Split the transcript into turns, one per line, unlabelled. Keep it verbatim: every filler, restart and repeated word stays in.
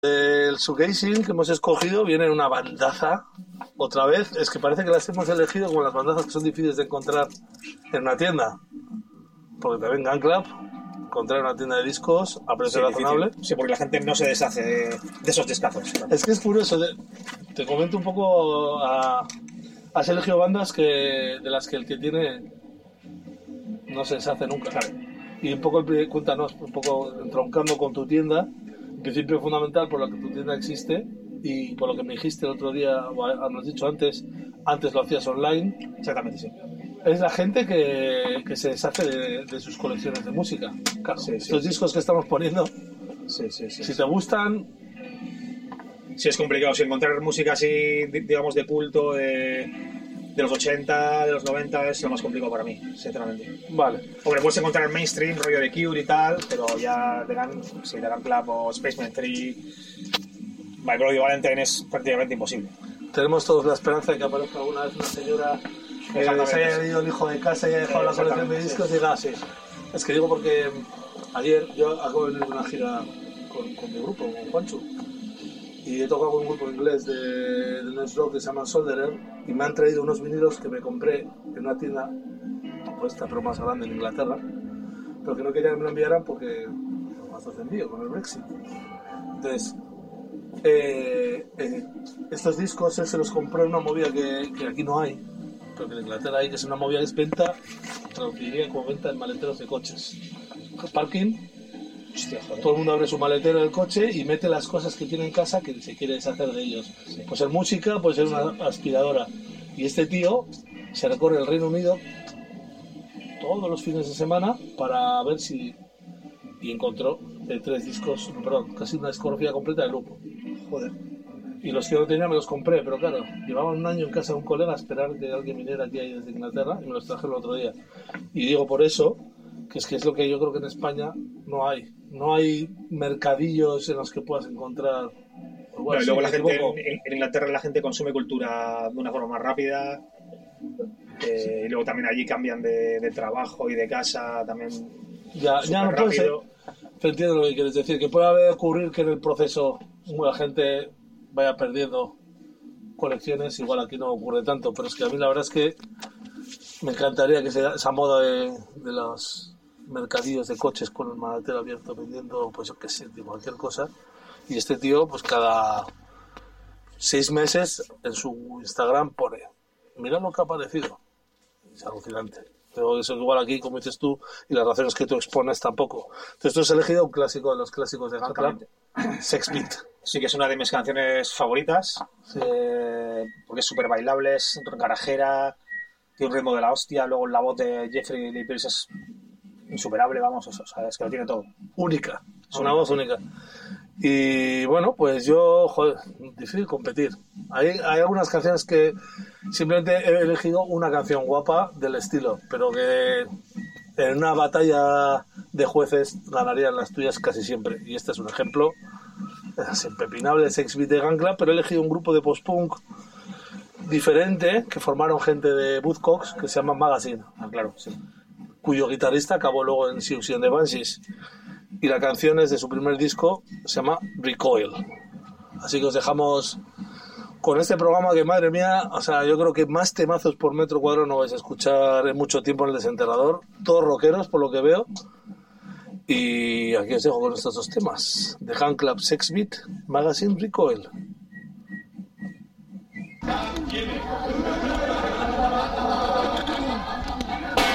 El shoegazing que hemos escogido viene en una bandaza. Otra vez, es que parece que las hemos elegido como las bandazas que son difíciles de encontrar en una tienda. Porque también Gun Club, encontrar una tienda de discos a precio sí, razonable.
Difícil. Sí, porque la gente no se deshace de, de esos discazos.
Es que es curioso. Te, te comento un poco. A, has elegido bandas que de las que el que tiene no se deshace nunca. Claro. Y un poco, cuéntanos, un poco entroncando con tu tienda. El principio fundamental por lo que tu tienda existe y por lo que me dijiste el otro día, o has dicho antes, antes lo hacías online.
Exactamente, sí.
Es la gente que, que se deshace de, de sus colecciones de música. Claro, sí, estos sí, discos sí. que estamos poniendo,
sí, sí, sí,
si
sí.
te gustan...
Sí, es complicado. Si encontrar música así, digamos, de culto, de... de los ochenta, de los noventa, es lo más complicado para mí, sinceramente.
Vale.
Hombre, puedes encontrar el mainstream, rollo de Cure y tal, pero ya de Gun, sí, de Gun Club o Spaceman tres, My Bloody Valentine es prácticamente imposible.
Tenemos todos la esperanza de que aparezca alguna vez una señora que se haya ido el hijo de casa y haya dejado la colección de discos sí. y diga, sí. Es que digo porque ayer yo acabo de venir de una gira con, con mi grupo, con Juancho, y he tocado con un grupo inglés de, de Next Rock que se llama Solderer y me han traído unos vinilos que me compré en una tienda, pues esta pero más grande en Inglaterra, pero que no querían que me lo enviaran porque los mazos de envío con el Brexit. Entonces, eh, eh, estos discos él se los compró en una movida que, que aquí no hay, pero que en Inglaterra hay, que es una movida que es venta, traduciría como venta en maleteros de coches. Parking. Hostia, todo el mundo abre su maletero del coche y mete las cosas que tiene en casa que se quiere deshacer de ellos. Sí. Puede ser música, puede ser una aspiradora. Y este tío se recorre el Reino Unido todos los fines de semana para ver si... Y encontró de tres discos, perdón, casi una discografía completa del grupo. Joder. Y los que no tenía me los compré, pero claro, llevaba un año en casa de un colega a esperar que alguien viniera aquí ahí desde Inglaterra y me los traje el otro día. Y digo por eso... que es que es lo que yo creo que en España no hay. No hay mercadillos en los que puedas encontrar...
Pues bueno, no, y luego la gente, en, en Inglaterra la gente consume cultura de una forma más rápida eh, y luego también allí cambian de, de trabajo y de casa también.
Ya, ya no puede ser. Te entiendo lo que quieres decir, que puede ocurrir que en el proceso la gente vaya perdiendo colecciones, igual aquí no ocurre tanto, pero es que a mí la verdad es que me encantaría que sea esa moda de, de los mercadillos de coches con el maletero abierto vendiendo, pues yo qué sé, cualquier cosa. Y este tío, pues cada seis meses en su Instagram pone, mira lo que ha aparecido. Es alucinante. Pero eso igual aquí, como dices tú, y las razones que tú expones tampoco. Entonces tú has elegido un clásico de los clásicos de Gun Club, Sex Beat.
Sí, que es una de mis canciones favoritas, sí. eh, porque es súper bailable, es garajera, tiene un ritmo de la hostia, luego la voz de Jeffrey Lee Pierce es insuperable, vamos, o sea, es que lo tiene todo.
Única, es una voz única. Y bueno, pues yo, joder, difícil competir. Hay, hay algunas canciones que simplemente he elegido una canción guapa del estilo, pero que en una batalla de jueces ganarían las tuyas casi siempre. Y este es un ejemplo, es impepinable, Sex Beat de Gun Club, pero he elegido un grupo de post-punk diferente que formaron gente de Buzzcocks que se llama Magazine.
Ah, claro, sí.
Cuyo guitarrista acabó luego en Siouxsie and the Banshees. Y la canción es de su primer disco, se llama Recoil. Así que os dejamos con este programa que, madre mía, o sea, yo creo que más temazos por metro cuadrado no vais a escuchar en mucho tiempo en el Desenterrador. Todos rockeros, por lo que veo. Y aquí os dejo con estos dos temas. The Gun Club, Sex Beat, Magazine, Recoil.